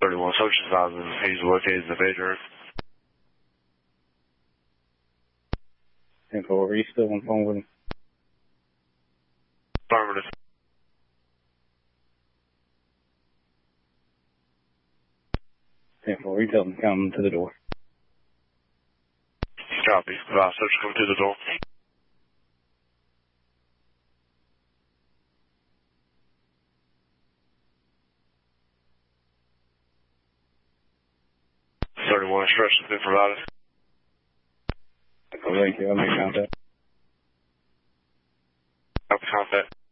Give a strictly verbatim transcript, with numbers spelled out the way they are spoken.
thirty-one, Social Thousand, he's located in the bedroom. ten four, are you still on the phone with him? Affirmative. ten four, you tell him to come to the door. Copy. Uh, Social come to the door. thirty-one, instructions been provided. Oh, thank you, I'll make contact. Copy, contact.